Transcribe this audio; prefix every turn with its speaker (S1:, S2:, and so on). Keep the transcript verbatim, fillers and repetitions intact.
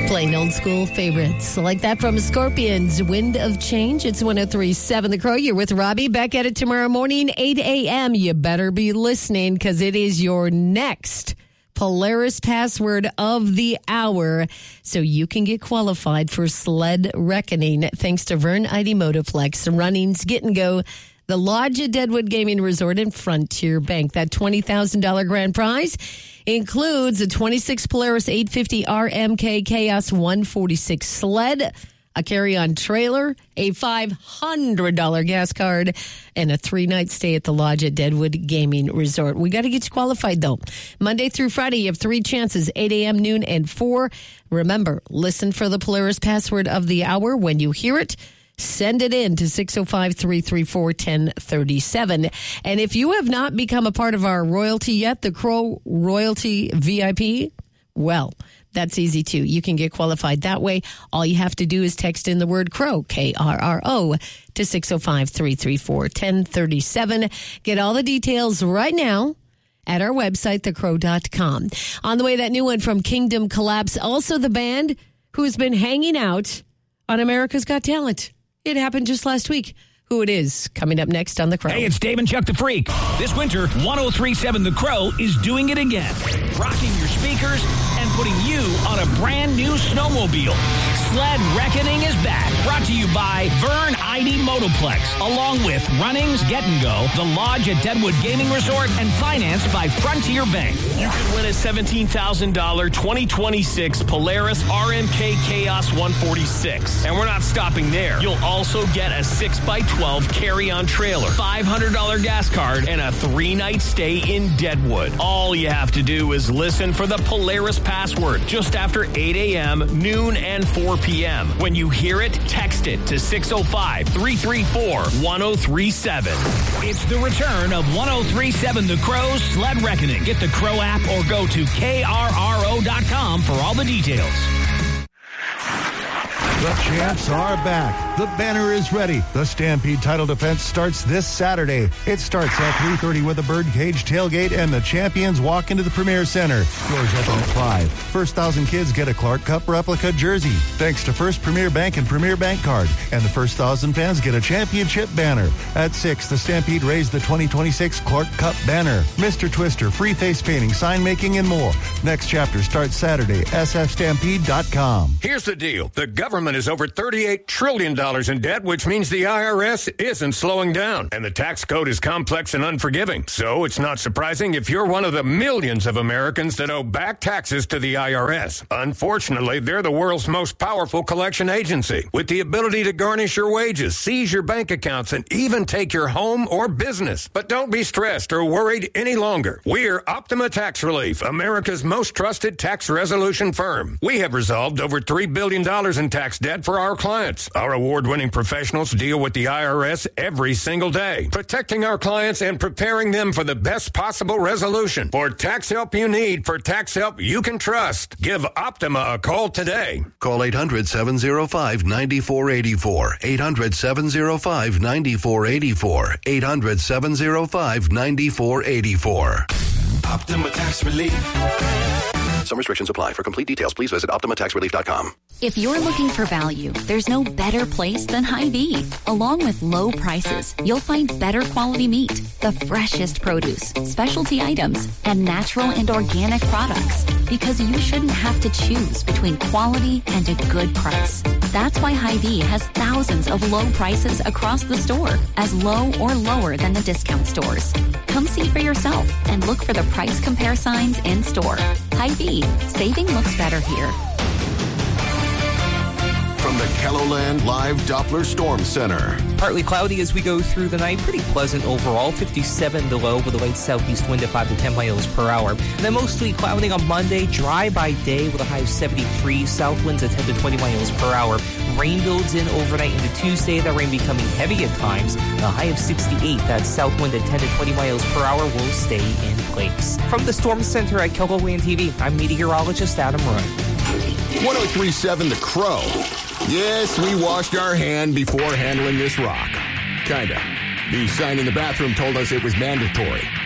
S1: Plain old school favorites like that from Scorpions, Wind of Change. It's one oh three point seven The Crow. You're with Robbie. Back at it tomorrow morning, eight a.m. You better be listening because it is your next Polaris password of the hour so you can get qualified for Sled Reckoning thanks to Vern Idy Motoplex, Runnings, Get and Go, the Lodge at Deadwood Gaming Resort, and Frontier Bank. That twenty thousand dollars grand prize includes a twenty-six Polaris eight fifty R M K Chaos one forty-six sled, a carry-on trailer, a five hundred dollars gas card, and a three-night stay at the Lodge at Deadwood Gaming Resort. We got to get you qualified, though. Monday through Friday, you have three chances, eight a.m., noon, and four. Remember, listen for the Polaris password of the hour. When you hear it, send it in to six oh five, three three four, one oh three seven. And if you have not become a part of our royalty yet, the Crow Royalty V I P, well, that's easy too. You can get qualified that way. All you have to do is text in the word Crow, K R R O, to six oh five, three three four, one oh three seven. Get all the details right now at our website, the crow dot com. On the way, that new one from Kingdom Collapse, also the band who's been hanging out on America's Got Talent. It happened just last week. Who it is, coming up next on The Crow.
S2: Hey, it's Dave and Chuck the Freak. This winter, one oh three point seven The Crow is doing it again. Rocking your speakers and putting you on a brand new snowmobile. Sled Reckoning is back. Brought to you by Vern Idy Motoplex, along with Runnings, Get and Go, the Lodge at Deadwood Gaming Resort, and financed by Frontier Bank.
S3: You can win a seventeen thousand dollars twenty twenty-six Polaris R M K Chaos one forty-six. And we're not stopping there. You'll also get a six by twelve carry-on trailer, five hundred dollars gas card, and a three-night stay in Deadwood. All you have to do is listen for the Polaris password just after eight a.m., noon, and four p.m. When you hear it, text it to six oh five, three three four, one oh three seven.
S2: It's the return of one oh three point seven The Crow's Sled Reckoning. Get the Crow app or go to K R R O dot com for all the details.
S4: The champs are back. The banner is ready. The Stampede title defense starts this Saturday. It starts at three thirty with a birdcage tailgate, and the champions walk into the Premier Center. Doors open at five. First thousand kids get a Clark Cup replica jersey, thanks to First Premier Bank and Premier Bank Card. And the first thousand fans get a championship banner. At six, the Stampede raised the twenty twenty-six Clark Cup banner. Mister Twister, free face painting, sign making, and more. Next chapter starts Saturday. S F stampede dot com.
S5: Here's the deal. The government is over thirty-eight trillion dollars in debt, which means the I R S isn't slowing down. And the tax code is complex and unforgiving. So it's not surprising if you're one of the millions of Americans that owe back taxes to the I R S. Unfortunately, they're the world's most powerful collection agency, with the ability to garnish your wages, seize your bank accounts, and even take your home or business. But don't be stressed or worried any longer. We're Optima Tax Relief, America's most trusted tax resolution firm. We have resolved over three billion dollars in tax debt for our clients. Our award-winning professionals deal with the I R S every single day, protecting our clients and preparing them for the best possible resolution. For tax help you need, for tax help you can trust, give Optima a call today.
S6: Call eight hundred, seven oh five, nine four eight four. eight hundred, seven oh five, nine four eight four. eight hundred, seven oh five, nine four eight four.
S7: Optima Tax Relief.
S6: Some restrictions apply. For complete details, please visit optima tax relief dot com.
S8: If you're looking for value, there's no better place than Hy-Vee. Along with low prices, you'll find better quality meat, the freshest produce, specialty items, and natural and organic products. Because you shouldn't have to choose between quality and a good price. That's why Hy-Vee has thousands of low prices across the store, as low or lower than the discount stores. Come see for yourself and look for the price compare signs in store. Hy-Vee, saving looks better here.
S7: From the KELOLAND Live Doppler Storm Center.
S9: Partly cloudy as we go through the night. Pretty pleasant overall. fifty-seven the low with a light southeast wind at five to ten miles per hour. And then mostly clouding on Monday. Dry by day with a high of seventy-three. South winds at ten to twenty miles per hour. Rain builds in overnight into Tuesday. That rain becoming heavy at times. A high of sixty-eight. That south wind at ten to twenty miles per hour will stay in place. From the Storm Center at KELOLAND T V, I'm meteorologist Adam Roy.
S7: one oh three point seven The Crow. Yes, we washed our hand before handling this rock. Kinda. The sign in the bathroom told us it was mandatory.